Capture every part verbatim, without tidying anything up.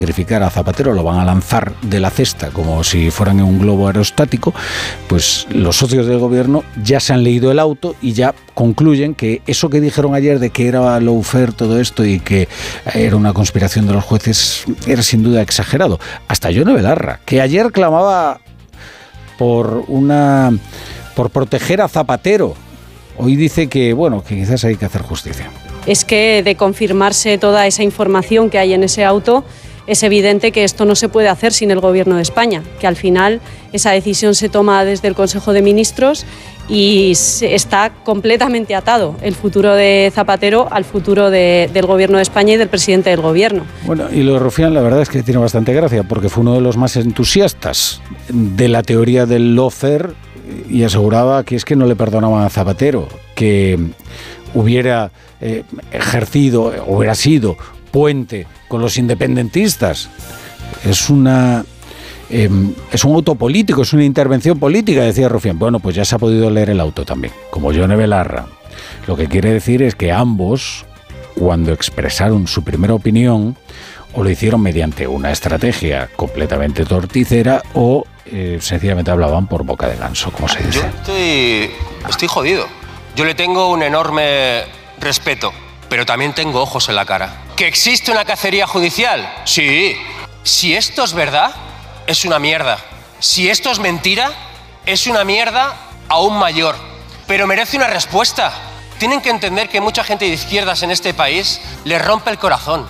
sacrificar a Zapatero, lo van a lanzar de la cesta como si fueran en un globo aerostático, pues los socios del gobierno ya se han leído el auto y ya concluyen que eso que dijeron ayer de que era lawfare todo esto y que era una conspiración de los jueces era sin duda exagerado. Hasta Yone Belarra, que ayer clamaba por una por proteger a Zapatero, hoy dice que bueno, que quizás hay que hacer justicia. Es que de confirmarse toda esa información que hay en ese auto, es evidente que esto no se puede hacer sin el Gobierno de España, que al final esa decisión se toma desde el Consejo de Ministros y está completamente atado el futuro de Zapatero al futuro de, del Gobierno de España y del presidente del Gobierno. Bueno, y lo de Rufián la verdad es que tiene bastante gracia, porque fue uno de los más entusiastas de la teoría del lawfare y aseguraba que es que no le perdonaban a Zapatero, que hubiera eh, ejercido, hubiera sido puente con los independentistas. Es una eh, es un auto político, es una intervención política, decía Rufián. Bueno, pues ya se ha podido leer el auto también, como Yone Belarra. Lo que quiere decir es que ambos, cuando expresaron su primera opinión, o lo hicieron mediante una estrategia completamente torticera o eh, sencillamente hablaban por boca de ganso, como se dice. Yo estoy, estoy jodido. Yo le tengo un enorme respeto, pero también tengo ojos en la cara. ¿Que existe una cacería judicial? Sí. Si esto es verdad, es una mierda. Si esto es mentira, es una mierda aún mayor. Pero merece una respuesta. Tienen que entender que mucha gente de izquierdas en este país les rompe el corazón.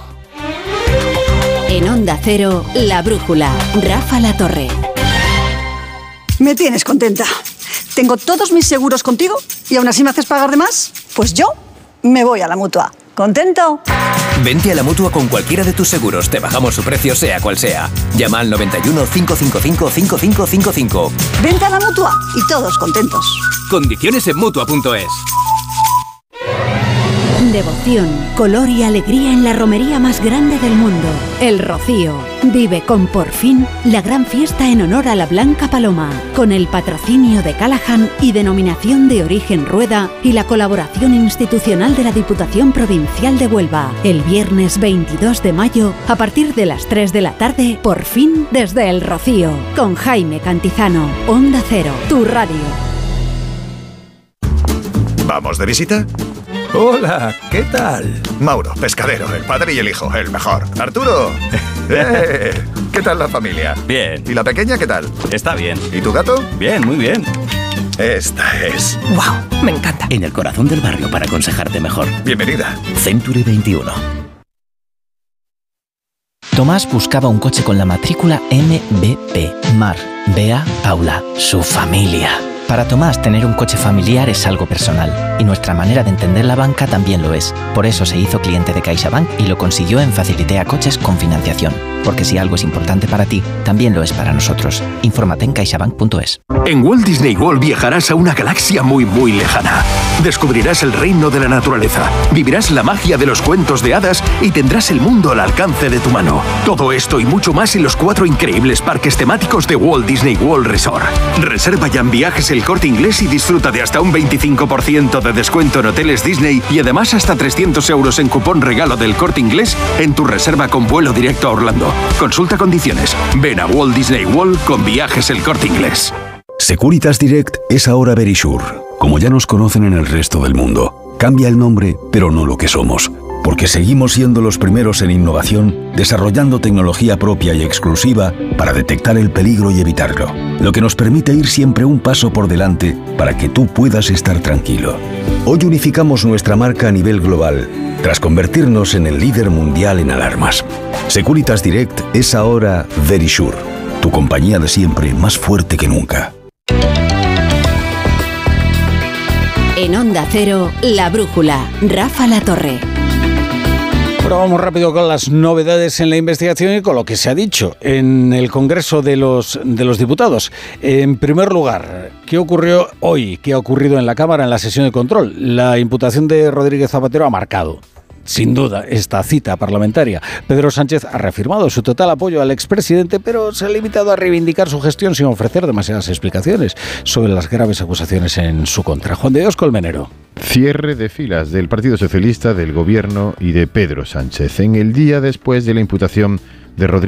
En Onda Cero, La Brújula, Rafa La Torre. Me tienes contenta. Tengo todos mis seguros contigo y aún así me haces pagar de más. Pues yo me voy a la Mutua. ¿Contento? Vente a la Mutua con cualquiera de tus seguros. Te bajamos su precio sea cual sea. Llama al noventa y uno, cinco cinco cinco, cinco cinco cinco cinco. Vente a la Mutua y todos contentos. Condiciones en Mutua punto es. Devoción, color y alegría en la romería más grande del mundo, El Rocío. Vive con Por Fin la gran fiesta en honor a la Blanca Paloma, con el patrocinio de Callahan y denominación de origen Rueda y la colaboración institucional de la Diputación Provincial de Huelva. El viernes veintidós de mayo, a partir de las tres de la tarde, Por Fin desde El Rocío, con Jaime Cantizano. Onda Cero, tu radio. ¿Vamos de visita? Hola, ¿qué tal? Mauro, pescadero, el padre y el hijo, el mejor. Arturo, ¡eh! ¿Qué tal la familia? Bien. ¿Y la pequeña qué tal? Está bien. ¿Y tu gato? Bien, muy bien. Esta es... ¡Wow! Me encanta. En el corazón del barrio para aconsejarte mejor. Bienvenida. Century veintiuno. Tomás buscaba un coche con la matrícula M B P. Mar, Bea, Paula, su familia. Para Tomás, tener un coche familiar es algo personal, y nuestra manera de entender la banca también lo es. Por eso se hizo cliente de CaixaBank y lo consiguió en Facilitea Coches con financiación. Porque si algo es importante para ti, también lo es para nosotros. Infórmate en caixabank punto es. En Walt Disney World viajarás a una galaxia muy muy lejana. Descubrirás el reino de la naturaleza, vivirás la magia de los cuentos de hadas y tendrás el mundo al alcance de tu mano. Todo esto y mucho más en los cuatro increíbles parques temáticos de Walt Disney World Resort. Reserva ya en Viajes El Corte Inglés y disfruta de hasta un veinticinco por ciento de descuento en hoteles Disney y además hasta trescientos euros en cupón regalo del Corte Inglés en tu reserva con vuelo directo a Orlando. Consulta condiciones. Ven a Walt Disney World con Viajes El Corte Inglés. Securitas Direct es ahora Verisure. Como ya nos conocen en el resto del mundo, cambia el nombre, pero no lo que somos. Porque seguimos siendo los primeros en innovación, desarrollando tecnología propia y exclusiva para detectar el peligro y evitarlo. Lo que nos permite ir siempre un paso por delante para que tú puedas estar tranquilo. Hoy unificamos nuestra marca a nivel global, tras convertirnos en el líder mundial en alarmas. Securitas Direct es ahora Verisure, tu compañía de siempre más fuerte que nunca. En Onda Cero, La Brújula, Rafa La Torre. Ahora vamos rápido con las novedades en la investigación y con lo que se ha dicho en el Congreso de los, de los Diputados. En primer lugar, ¿qué ocurrió hoy? ¿Qué ha ocurrido en la Cámara en la sesión de control? La imputación de Rodríguez Zapatero ha marcado, sin duda, esta cita parlamentaria. Pedro Sánchez ha reafirmado su total apoyo al expresidente, pero se ha limitado a reivindicar su gestión sin ofrecer demasiadas explicaciones sobre las graves acusaciones en su contra. Juan de Dios Colmenero. Cierre de filas del Partido Socialista, del Gobierno y de Pedro Sánchez en el día después de la imputación de Rodríguez